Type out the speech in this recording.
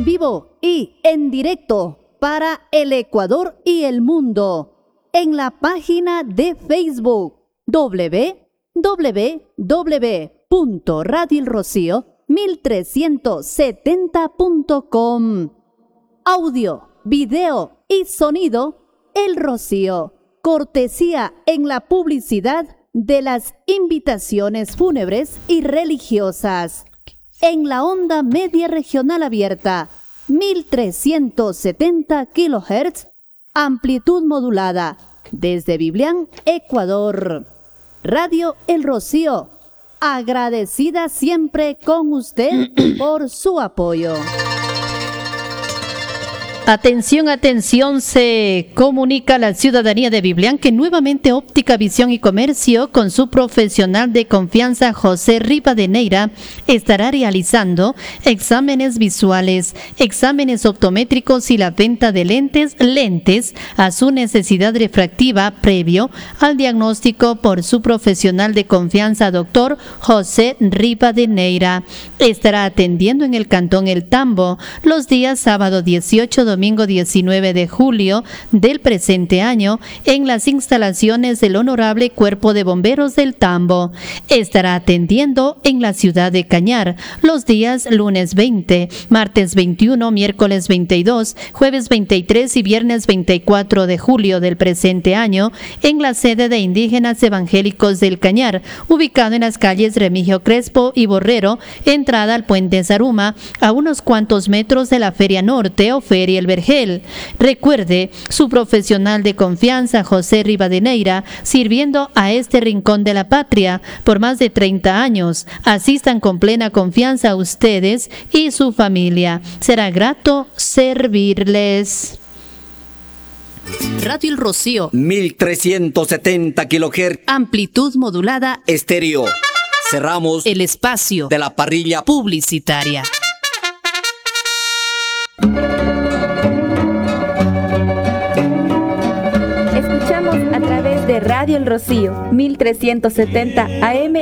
en vivo y en directo para el Ecuador y el mundo en la página de Facebook www.radioelrocío1370.com. Audio, video y sonido El Rocío. Cortesía en la publicidad de las invitaciones fúnebres y religiosas. En la onda media regional abierta, 1370 kHz, amplitud modulada, desde Biblián, Ecuador. Radio El Rocío, agradecida siempre con usted por su apoyo. Atención, atención, se comunica a la ciudadanía de Biblián que nuevamente Óptica Visión y Comercio, con su profesional de confianza José Rivadeneira, estará realizando exámenes visuales, exámenes optométricos y la venta de lentes a su necesidad refractiva previo al diagnóstico por su profesional de confianza, doctor José Rivadeneira. Estará atendiendo en el Cantón El Tambo los días sábado 18, domingo 19 de julio del presente año en las instalaciones del Honorable Cuerpo de Bomberos del Tambo. Estará atendiendo en la ciudad de Cañar los días lunes 20, martes 21, miércoles 22, jueves 23 y viernes 24 de julio del presente año en la sede de Indígenas Evangélicos del Cañar, ubicado en las calles Remigio Crespo y Borrero, entrada al Puente Zaruma, a unos cuantos metros de la Feria Norte o Feria El Vergel. Recuerde, su profesional de confianza José Rivadeneira, sirviendo a este rincón de la patria por más de 30 años. Asistan con plena confianza a ustedes y su familia. Será grato servirles. Radio El Rocío, 1370 kHz, amplitud modulada, estéreo. Cerramos el espacio de la parrilla publicitaria. Escuchamos a través de Radio El Rocío, 1370 AM